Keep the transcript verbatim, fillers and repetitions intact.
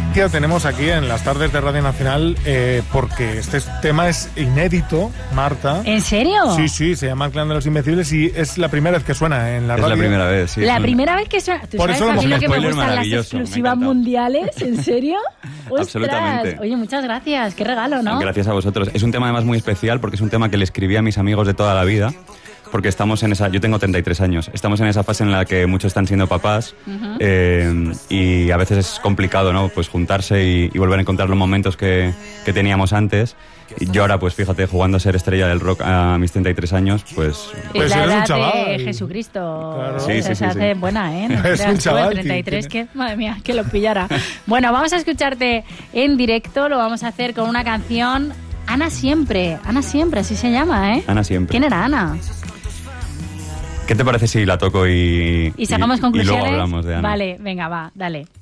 Que tenemos aquí en las tardes de Radio Nacional eh, porque este tema es inédito, Marta. ¿En serio? Sí, sí, se llama El Clan de los Invencibles y es la primera vez que suena en la es radio. Es la primera vez, sí. La un... primera vez que suena. ¿Tú Por sabes eso a mí lo que me gustan las exclusivas mundiales? ¿En serio? Absolutamente. Oye, muchas gracias. Qué regalo, ¿no? Gracias a vosotros. Es un tema además muy especial porque es un tema que le escribí a mis amigos de toda la vida. Porque estamos en esa... Yo tengo treinta y tres años. Estamos en esa fase en la que muchos están siendo papás. Uh-huh. eh, y a veces es complicado, ¿no? Pues juntarse y, y volver a encontrar los momentos que, que teníamos antes. Y yo ahora, pues fíjate, jugando a ser estrella del rock a mis treinta y tres años, pues... pues la edad chaval. de Jesucristo. Claro. Sí, sí, se sí, hace sí. buena, ¿eh? No es un chaval. treinta y tres, que, madre mía, que lo pillara. Bueno, vamos a escucharte en directo. Lo vamos a hacer con una canción... Ana Siempre. Ana Siempre, así se llama, ¿eh? Ana Siempre. ¿Quién era Ana? ¿Qué te parece si la toco y... Y sacamos conclusiones? Y luego hablamos de Ana. Vale, venga, va, dale.